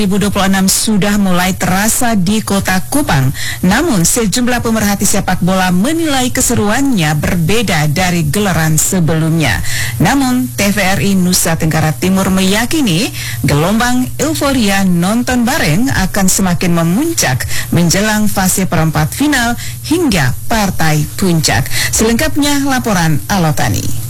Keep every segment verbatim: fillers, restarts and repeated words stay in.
dua ribu dua puluh enam sudah mulai terasa di kota Kupang. Namun sejumlah pemerhati sepak bola menilai keseruannya berbeda dari gelaran sebelumnya. Namun T V R I Nusa Tenggara Timur meyakini gelombang euforia nonton bareng akan semakin memuncak menjelang fase perempat final hingga partai puncak. Selengkapnya laporan Alotani.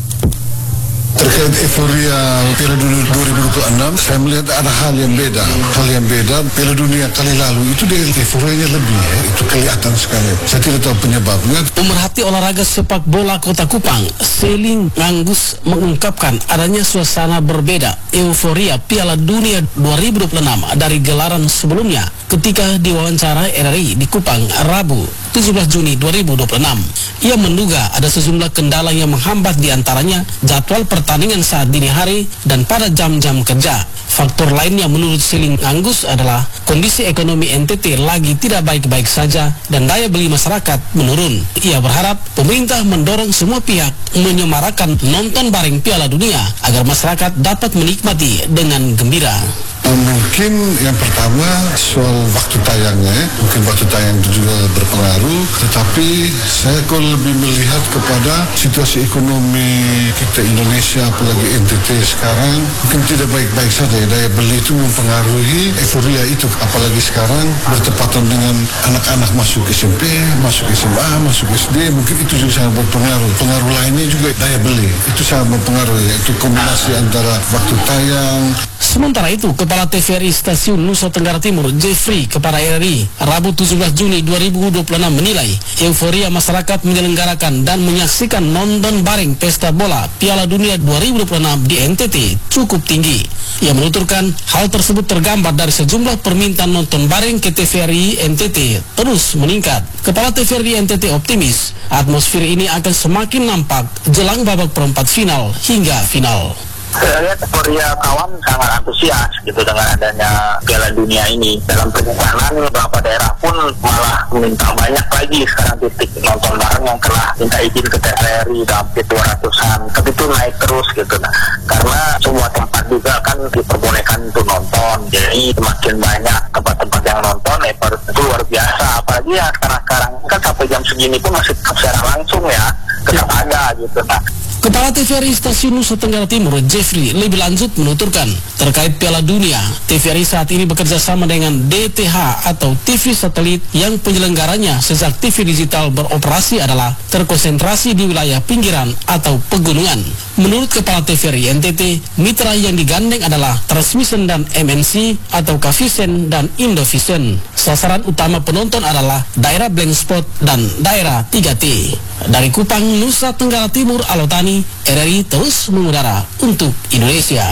Terkait euforia Piala Dunia dua ribu dua puluh enam, saya melihat ada hal yang beda. Hal yang beda, Piala Dunia kali lalu itu dia euforianya lebih, ya. Itu kelihatan sekali. Saya tidak tahu penyebabnya. Pemerhati olahraga sepak bola Kota Kupang, Seling Nganggus, mengungkapkan adanya suasana berbeda euforia Piala Dunia dua ribu dua puluh enam dari gelaran sebelumnya ketika diwawancara R R I di Kupang, Rabu tujuh belas Juni dua ribu dua puluh enam. Ia menduga ada sejumlah kendala yang menghambat diantaranya jadwal pertandingan saat dini hari dan pada jam-jam kerja. Faktor lainnya menurut Seling Anggus adalah kondisi ekonomi N T T lagi tidak baik-baik saja dan daya beli masyarakat menurun. Ia berharap pemerintah mendorong semua pihak menyemarakan nonton bareng Piala Dunia agar masyarakat dapat menikmati dengan gembira. Mungkin yang pertama soal waktu tayangnya, mungkin waktu tayang itu juga berpengaruh, tetapi saya kok lebih melihat kepada situasi ekonomi kita Indonesia, apalagi N T T sekarang mungkin tidak baik-baik saja. Daya beli itu mempengaruhi euforia itu, apalagi sekarang bertepatan dengan anak-anak masuk S M P, masuk S M A, masuk S D, mungkin itu juga sangat berpengaruh. Pengaruh lainnya juga daya beli, itu sangat berpengaruh, yaitu kombinasi antara waktu tayang. Sementara itu, Kepala T V R I Stasiun Nusa Tenggara Timur, Jeffrey, kepada R R I, Rabu tujuh belas Juni dua ribu dua puluh enam menilai euforia masyarakat menyelenggarakan dan menyaksikan nonton bareng pesta bola Piala Dunia dua ribu dua puluh enam di N T T cukup tinggi. Ia menuturkan hal tersebut tergambar dari sejumlah permintaan nonton bareng ke T V R I N T T terus meningkat. Kepala T V R I N T T optimis atmosfer ini akan semakin nampak jelang babak perempat final hingga final. Saya lihat euforia kawan sangat antusias gitu dengan adanya Piala Dunia ini. Dalam perjalanan beberapa daerah pun malah meminta banyak lagi sekarang titik nonton bareng yang telah minta izin ke T V R I hampir dua ratusan. Tapi itu naik terus gitu. Nah, karena semua tempat juga kan diperbolehkan untuk nonton. Jadi semakin banyak tempat-tempat yang nonton, eh, itu luar biasa. Apalagi ya sekarang-sekarang kan sampai jam segini pun masih secara langsung ya, tetap ada gitu. Nah, Kepala T V R I Stasiun Nusa Tenggara Timur, Jeffrey, lebih lanjut menuturkan terkait Piala Dunia, T V R I saat ini bekerja sama dengan D T H atau T V satelit yang penyelenggaranya sejak T V digital beroperasi adalah terkonsentrasi di wilayah pinggiran atau pegunungan. Menurut Kepala T V R I N T T, mitra yang digandeng adalah Transmission dan M N C atau Kavisen dan Indovision. Sasaran utama penonton adalah daerah blank spot dan daerah tiga T. Dari Kupang, Nusa Tenggara Timur, Alotani, R R I terus mengudara untuk Indonesia.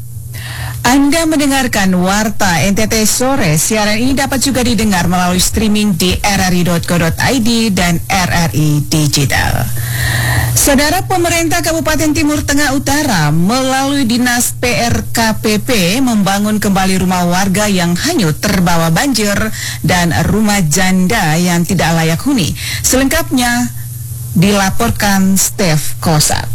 Anda mendengarkan Warta N T T Sore. Siaran ini dapat juga didengar melalui streaming di r r i dot co dot i d dan R R I Digital. Saudara, pemerintah Kabupaten Timur Tengah Utara melalui Dinas P R K P P membangun kembali rumah warga yang hanyut terbawa banjir dan rumah janda yang tidak layak huni. Selengkapnya dilaporkan Steph Kosat.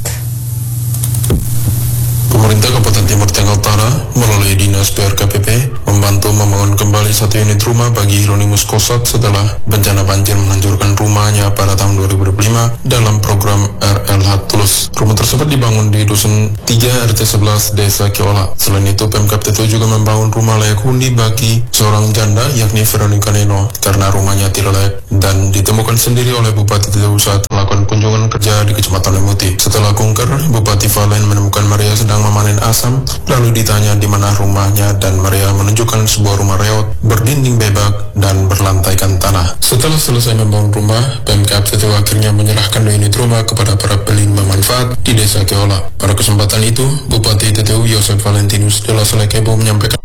Pemerintah Kabupaten Timur Tengah Utara melalui Dinas P R K P P membantu membangun kembali satu unit rumah bagi Hieronymus Kosat setelah bencana banjir menghancurkan rumahnya pada tahun dua ribu dua puluh lima dalam program R L H Tulus. Rumah tersebut dibangun di Dusun tiga R T sebelas Desa Kiola. Selain itu, Pemkab T T U juga membangun rumah layak huni bagi seorang janda yakni Veronica Neno karena rumahnya tidak layak dan ditemukan sendiri oleh Bupati T T U saat melakukan kunjungan kerja di Kecamatan Lemuti. Setelah kunker, Bupati Valen menemukan Maria sedang memanen asam, lalu ditanya di mana rumahnya dan Maria menunjukkan sebuah rumah reot berdinding bebak dan berlantaikan tanah. Setelah selesai membangun rumah, Pemkab T T U akhirnya menyerahkan unit rumah kepada para penerima manfaat di Desa Keola. Pada kesempatan itu, Bupati T T U Yosef Valentinus de la Selekebo menyampaikan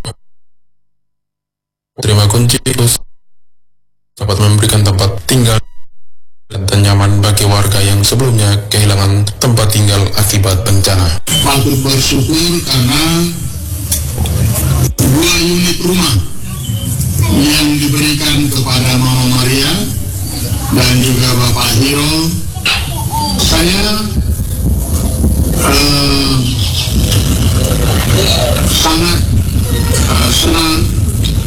terima kunci dapat memberikan tempat tinggal dan nyaman bagi warga yang sebelumnya kehilangan tempat tinggal akibat bencana. Patut bersyukur karena dua unit rumah yang diberikan kepada Mama Maria dan juga Bapak Hiro, saya uh, sangat uh, senang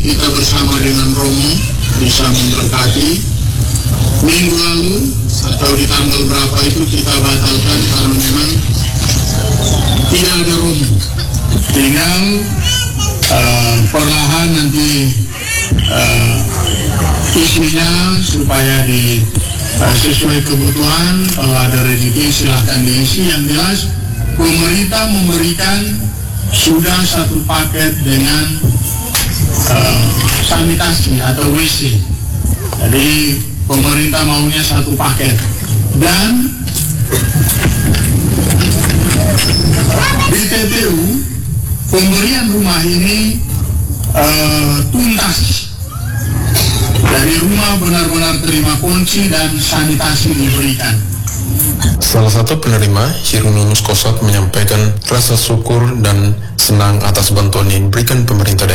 kita bersama dengan Romo bisa memberkati. Minggu lalu atau di tanggal berapa itu kita batalkan karena memang tidak ada Romo. Tinggal uh, perlahan nanti uh, isinya supaya di uh, sesuai kebutuhan. Kalau ada rezeki silahkan diisi. Yang jelas pemerintah memberikan sudah satu paket dengan uh, sanitasi atau W C. Jadi pemerintah maunya satu paket. Dan di T P U pemberian rumah ini uh, tuntas. Dari rumah benar-benar terima kunci dan sanitasi diberikan. Salah satu penerima, Hieronymus Kosat, menyampaikan rasa syukur dan senang atas bantuan yang diberikan pemerintah daerah